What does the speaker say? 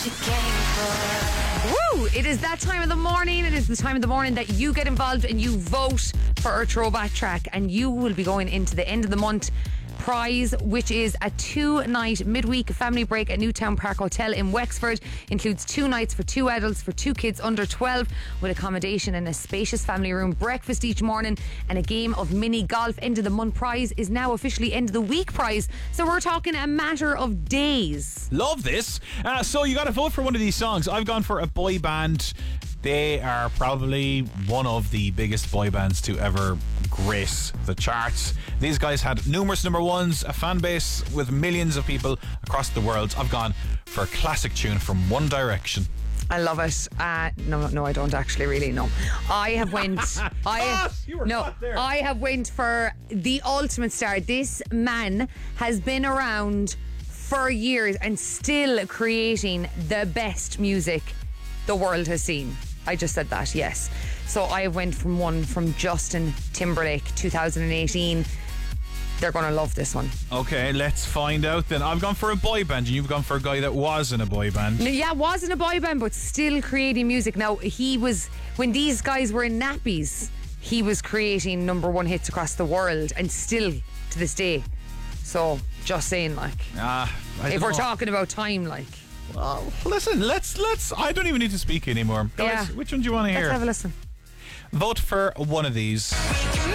Woo! It is that time of the morning. It is the time of the morning that you get involved and you vote for our throwback track, and you will be going into the end of the month prize, which is a 2-night midweek family break at Newtown Park Hotel in Wexford. Includes 2 nights for 2 adults for 2 kids under 12, with accommodation in a spacious family room, breakfast each morning, and a game of mini golf. End of the month prize is now officially end of the week prize, so we're talking a matter of days. Love this. So you got to vote for one of these songs. I've gone for a boy band. They are probably one of the biggest boy bands to ever grace the charts. These guys had numerous number ones, a fan base with millions of people across the world. I've gone for a classic tune from One Direction. I love it. No, I don't actually really. No, I have went. I have went for the ultimate star. This man has been around for years and still creating the best music the world has seen. I just said that, yes. So I went from Justin Timberlake, 2018. They're going to love this one. Okay, let's find out then. I've gone for a boy band, and you've gone for a guy that was in a boy band. Yeah, wasn't a boy band, but still creating music. Now, when these guys were in nappies, he was creating number one hits across the world, and still to this day. So, just saying, like, if we're talking about time, like. Well, listen, let's. I don't even need to speak anymore. Guys, which one do you want to hear? Let's have a listen. Vote for one of these.